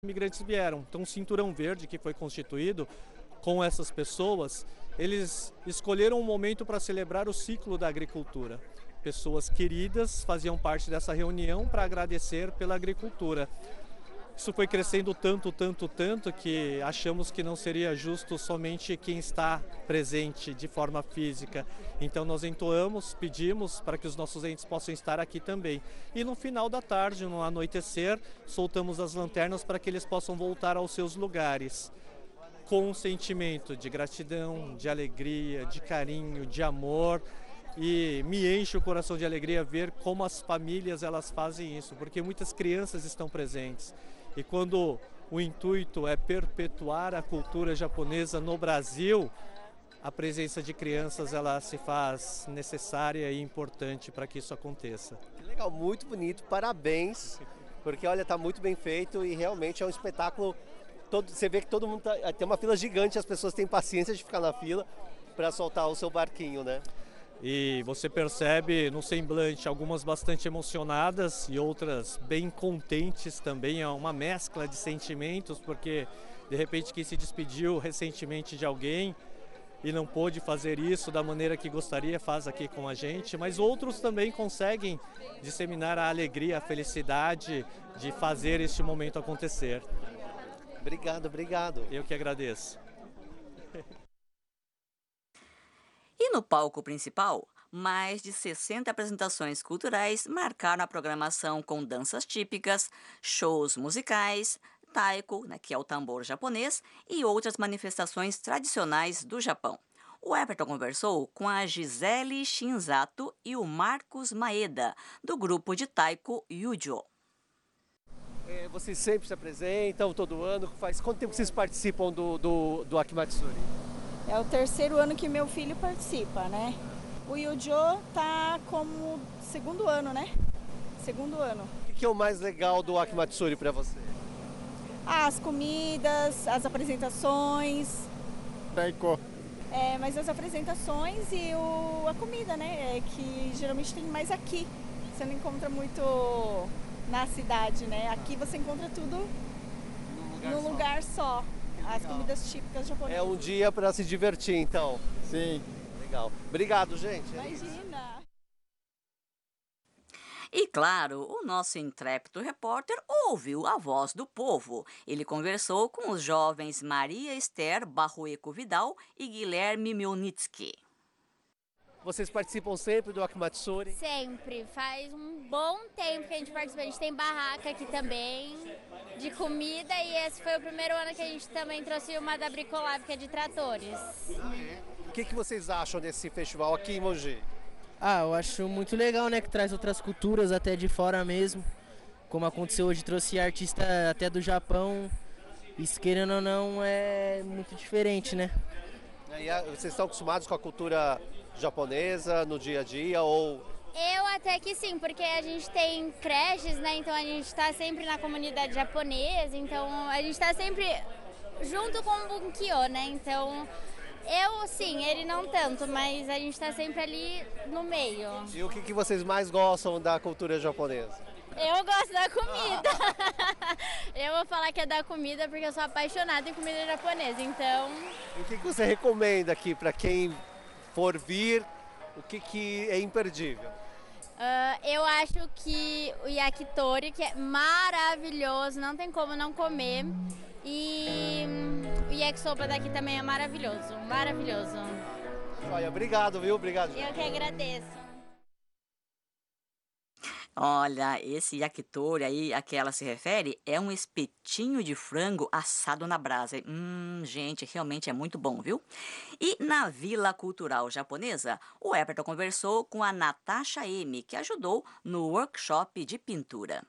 imigrantes vieram. Então o Cinturão Verde, que foi constituído com essas pessoas, eles escolheram um momento para celebrar o ciclo da agricultura. Pessoas queridas faziam parte dessa reunião para agradecer pela agricultura. Isso foi crescendo tanto que achamos que não seria justo somente quem está presente de forma física. Então nós entoamos, pedimos para que os nossos entes possam estar aqui também. E no final da tarde, no anoitecer, soltamos as lanternas para que eles possam voltar aos seus lugares. Com um sentimento de gratidão, de alegria, de carinho, de amor. E me enche o coração de alegria ver como as famílias elas fazem isso, porque muitas crianças estão presentes. E quando o intuito é perpetuar a cultura japonesa no Brasil, a presença de crianças ela se faz necessária e importante para que isso aconteça. Que legal, muito bonito, parabéns, porque olha, está muito bem feito e realmente é um espetáculo. Você vê que todo mundo tem uma fila gigante, as pessoas têm paciência de ficar na fila para soltar o seu barquinho, né? E você percebe no semblante algumas bastante emocionadas e outras bem contentes também. É uma mescla de sentimentos, porque de repente quem se despediu recentemente de alguém e não pôde fazer isso da maneira que gostaria, faz aqui com a gente. Mas outros também conseguem disseminar a alegria, a felicidade de fazer este momento acontecer. Obrigado. Eu que agradeço. E no palco principal, mais de 60 apresentações culturais marcaram a programação com danças típicas, shows musicais, taiko, que é o tambor japonês, e outras manifestações tradicionais do Japão. O Everton conversou com a Gisele Shinzato e o Marcos Maeda, do grupo de taiko Yujo. Vocês sempre se apresentam, todo ano. Faz quanto tempo vocês participam do Akimatsuri? É o terceiro ano que meu filho participa, né? O Yujo tá como segundo ano, né? Segundo ano. O que é o mais legal do Akimatsuri para você? As comidas, as apresentações. Taiko. Mas as apresentações e a comida, né? Que geralmente tem mais aqui. Você não encontra muito na cidade, né? Aqui você encontra tudo num lugar só. As comidas típicas japonesas. É um dia para se divertir, então. Sim. Legal. Obrigado, gente. Imagina. E claro, o nosso intrépido repórter ouviu a voz do povo. Ele conversou com os jovens Maria Esther Barrueco Vidal e Guilherme Milnitsky. Vocês participam sempre do Akimatsuri? Sempre. Faz um bom tempo que a gente participa. A gente tem barraca aqui também, de comida, e esse foi o primeiro ano que a gente também trouxe uma da Bricolab, que é de tratores. O que vocês acham desse festival aqui em Mogi? Eu acho muito legal, né, que traz outras culturas até de fora mesmo. Como aconteceu hoje, trouxe artista até do Japão. Isso, querendo ou não, é muito diferente, né? Vocês estão acostumados com a cultura japonesa no dia a dia ou... Eu até que sim, porque a gente tem creches, né? Então a gente está sempre na comunidade japonesa, então a gente está sempre junto com o Bunkyo, né? Então eu sim, ele não tanto, mas a gente está sempre ali no meio. E o que vocês mais gostam da cultura japonesa? Eu gosto da comida. Eu vou falar que é da comida porque eu sou apaixonada em comida japonesa, então... E o que você recomenda aqui para quem for vir? O que é imperdível? Eu acho que o yakitori, que é maravilhoso, não tem como não comer. E o yakisoba daqui também é maravilhoso, maravilhoso. Olha, obrigado, viu? Obrigado. Eu que agradeço. Olha, esse yakitori aí a que ela se refere é um espetinho de frango assado na brasa. Gente, realmente é muito bom, viu? E na Vila Cultural Japonesa, o Everton conversou com a Natasha M, que ajudou no workshop de pintura.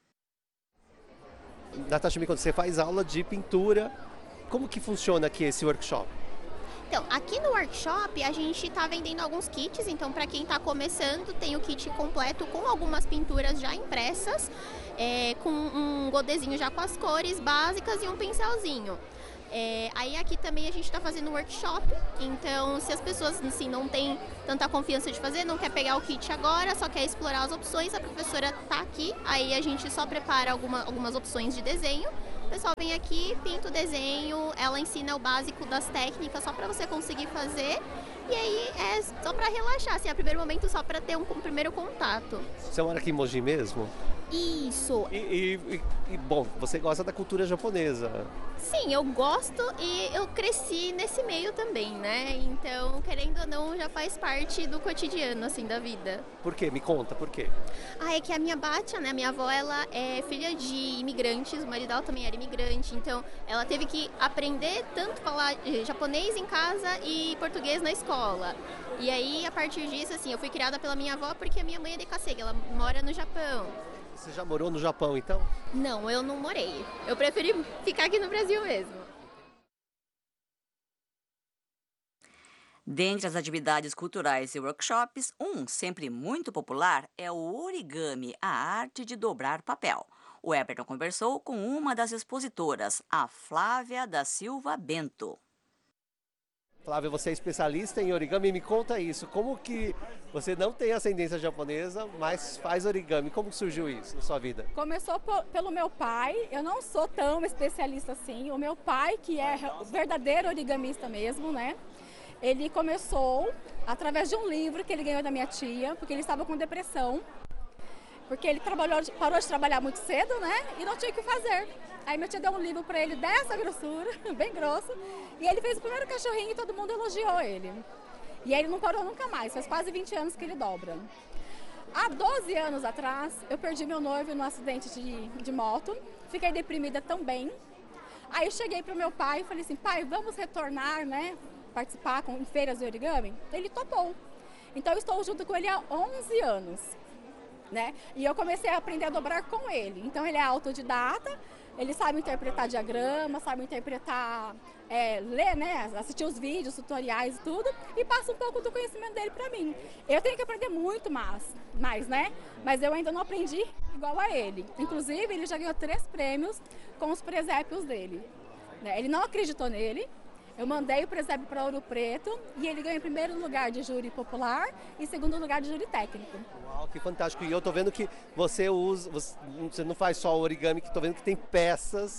Natasha, quando você faz aula de pintura, como que funciona aqui esse workshop? Então, aqui no workshop a gente está vendendo alguns kits, então para quem está começando tem o kit completo com algumas pinturas já impressas, com um godezinho já com as cores básicas e um pincelzinho. Aí aqui também a gente está fazendo workshop, então se as pessoas assim, não têm tanta confiança de fazer, não quer pegar o kit agora, só quer explorar as opções, a professora está aqui, aí a gente só prepara algumas opções de desenho O pessoal vem aqui, pinta o desenho, ela ensina o básico das técnicas só para você conseguir fazer. E aí é só para relaxar, assim, é o primeiro momento só para ter um primeiro contato. Você mora aqui em Mogi mesmo? Isso. Bom, você gosta da cultura japonesa. Sim, eu gosto e eu cresci nesse meio também, né? Então, querendo ou não, já faz parte do cotidiano, assim, da vida. Por quê? Me conta, por quê? É que a minha batia, né, minha avó, ela é filha de imigrantes, o marido dela também era imigrante, então ela teve que aprender tanto falar japonês em casa e português na escola. E aí, a partir disso, assim, eu fui criada pela minha avó porque a minha mãe é de Kasegi, ela mora no Japão. Você já morou no Japão, então? Não, eu não morei. Eu preferi ficar aqui no Brasil mesmo. Dentre as atividades culturais e workshops, sempre muito popular é o origami, a arte de dobrar papel. O Everton conversou com uma das expositoras, a Flávia da Silva Bento. Flávia, você é especialista em origami, me conta isso. Como que você não tem ascendência japonesa, mas faz origami? Como surgiu isso na sua vida? Começou pelo meu pai, eu não sou tão especialista assim. O meu pai, que é verdadeiro origamista mesmo, né? Ele começou através de um livro que ele ganhou da minha tia, porque ele estava com depressão. Porque ele parou de trabalhar muito cedo, né? E não tinha o que fazer. Aí minha tia deu um livro para ele dessa grossura, bem grosso. E ele fez o primeiro cachorrinho e todo mundo elogiou ele. E aí ele não parou nunca mais, faz quase 20 anos que ele dobra. Há 12 anos atrás, eu perdi meu noivo num acidente de moto. Fiquei deprimida também. Aí eu cheguei pro meu pai e falei assim, pai, vamos retornar, né? Participar em feiras de origami? Ele topou. Então eu estou junto com ele há 11 anos. Né? E eu comecei a aprender a dobrar com ele. Então ele é autodidata, ele sabe interpretar diagrama, sabe interpretar, ler, né? Assistir os vídeos, tutoriais e tudo, e passa um pouco do conhecimento dele para mim. Eu tenho que aprender muito mais, né? Mas eu ainda não aprendi igual a ele. Inclusive, ele já ganhou 3 prêmios com os presépios dele. Né? Ele não acreditou nele. Eu mandei o presépio para Ouro Preto e ele ganhou em primeiro lugar de júri popular e segundo lugar de júri técnico. Uau, que fantástico. E eu tô vendo que você não faz só origami, que tô vendo que tem peças,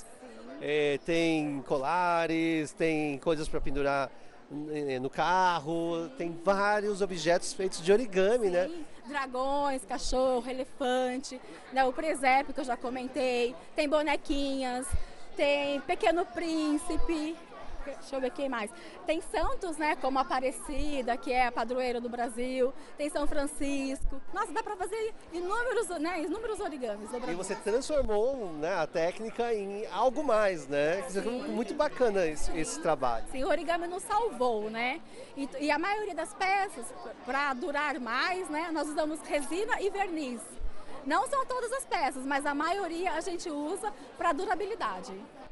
tem colares, tem coisas para pendurar no carro, tem vários objetos feitos de origami, né? Dragões, cachorro, elefante, né? O presépio que eu já comentei, tem bonequinhas, tem Pequeno Príncipe. Deixa eu ver quem mais. Tem santos, né, como Aparecida, que é a padroeira do Brasil. Tem São Francisco. Nossa, dá para fazer inúmeros origamis. E você transformou, né, a técnica em algo mais, né? Muito bacana esse trabalho. Sim, o origami nos salvou, né? E a maioria das peças, para durar mais, né, nós usamos resina e verniz. Não são todas as peças, mas a maioria a gente usa para durabilidade.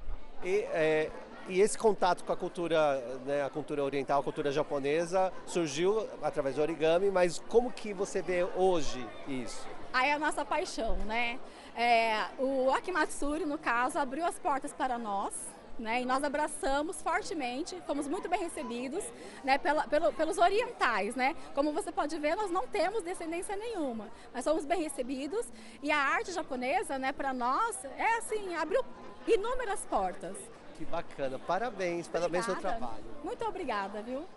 E esse contato com a cultura, né, a cultura oriental, a cultura japonesa, surgiu através do origami, mas como que você vê hoje isso? Aí é a nossa paixão, né? O Akimatsuri, no caso, abriu as portas para nós, né? E nós abraçamos fortemente, fomos muito bem recebidos, né, pelos orientais, né? Como você pode ver, nós não temos descendência nenhuma, mas somos bem recebidos e a arte japonesa, né, para nós, abriu inúmeras portas. Que bacana, parabéns pelo trabalho. Muito obrigada, viu?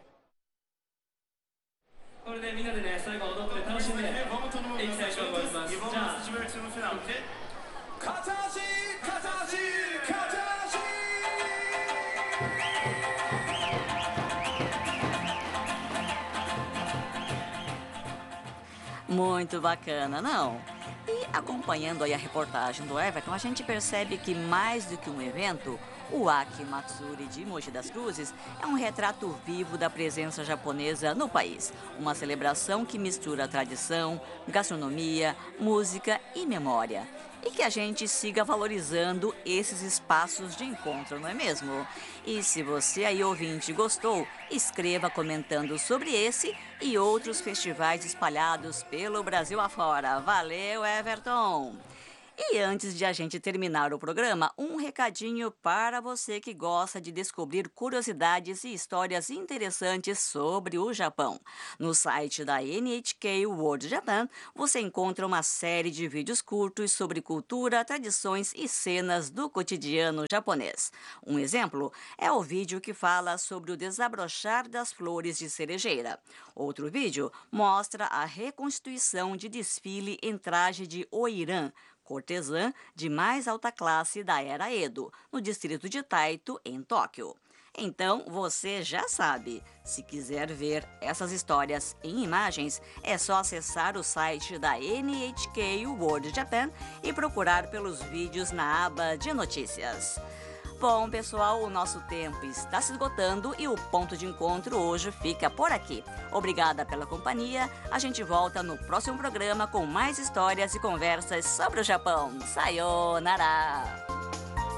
Muito bacana, não? E acompanhando aí a reportagem do Everton, a gente percebe que mais do que um evento, o Akimatsuri de Mogi das Cruzes é um retrato vivo da presença japonesa no país. Uma celebração que mistura tradição, gastronomia, música e memória. E que a gente siga valorizando esses espaços de encontro, não é mesmo? E se você aí, ouvinte, gostou, escreva comentando sobre esse e outros festivais espalhados pelo Brasil afora. Valeu, Everton! E antes de a gente terminar o programa, um recadinho para você que gosta de descobrir curiosidades e histórias interessantes sobre o Japão. No site da NHK World Japan, você encontra uma série de vídeos curtos sobre cultura, tradições e cenas do cotidiano japonês. Um exemplo é o vídeo que fala sobre o desabrochar das flores de cerejeira. Outro vídeo mostra a reconstituição de desfile em traje de oiran, cortesã de mais alta classe da era Edo, no distrito de Taito, em Tóquio. Então, você já sabe, se quiser ver essas histórias em imagens, é só acessar o site da NHK World Japan e procurar pelos vídeos na aba de notícias. Bom, pessoal, o nosso tempo está se esgotando e o ponto de encontro hoje fica por aqui. Obrigada pela companhia. A gente volta no próximo programa com mais histórias e conversas sobre o Japão. Sayonara!